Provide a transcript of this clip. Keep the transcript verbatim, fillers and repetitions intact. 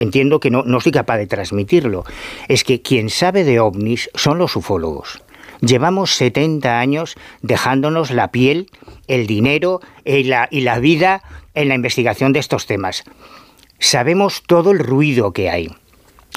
entiendo que no, no soy capaz de transmitirlo, es que quien sabe de ovnis son los ufólogos. Llevamos setenta años dejándonos la piel, el dinero y la, y la vida en la investigación de estos temas. Sabemos todo el ruido que hay.